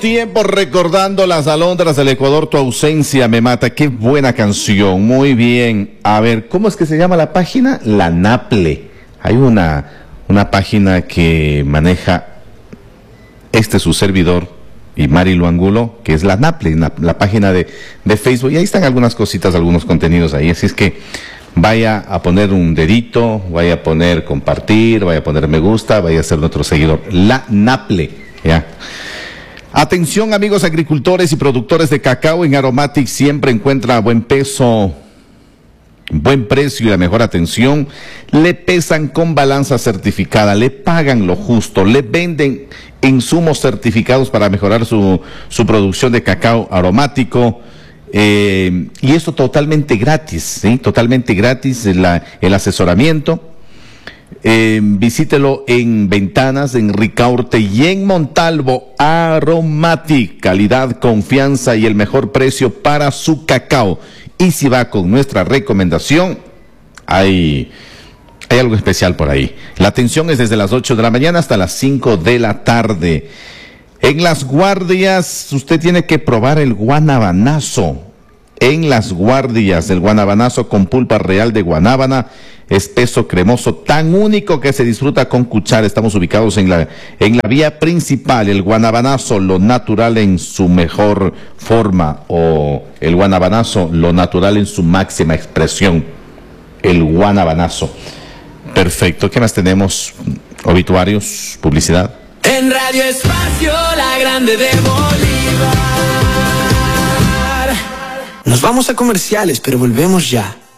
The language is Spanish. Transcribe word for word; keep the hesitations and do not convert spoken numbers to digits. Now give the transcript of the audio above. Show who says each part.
Speaker 1: tiempos recordando las alondras del Ecuador, tu ausencia me mata. Qué buena canción, muy bien. A ver, ¿cómo es que se llama la página? La Naple. Hay una, una página que maneja este su servidor y Marilo Angulo, que es la Naple, la, la página de, de Facebook. Y ahí están algunas cositas, algunos contenidos ahí. Así es que vaya a poner un dedito, vaya a poner compartir, vaya a poner me gusta, vaya a ser nuestro seguidor. La Naple, ¿ya? Atención, amigos agricultores y productores de cacao, en Aromatic siempre encuentra buen peso, buen precio y la mejor atención. Le pesan con balanza certificada, le pagan lo justo, le venden insumos certificados para mejorar su, su producción de cacao aromático. Eh, y eso totalmente gratis, ¿sí? Totalmente gratis la, el asesoramiento. Eh, visítelo en Ventanas, en Ricaurte y en Montalvo. Aromatic, calidad, confianza y el mejor precio para su cacao. Y si va con nuestra recomendación, hay, hay algo especial por ahí. La atención es desde las ocho de la mañana hasta las cinco de la tarde. En Las Guardias, usted tiene que probar el guanabanazo. En Las Guardias, el guanabanazo con pulpa real de guanábana, espeso, cremoso, tan único que se disfruta con cuchara. Estamos ubicados en la, en la vía principal. El guanabanazo, lo natural en su mejor forma, o el guanabanazo, lo natural en su máxima expresión. El guanabanazo. Perfecto. ¿Qué más tenemos? Obituarios, publicidad.
Speaker 2: En Radio Espacio, la grande de Bolívar. Nos vamos a comerciales, pero volvemos ya.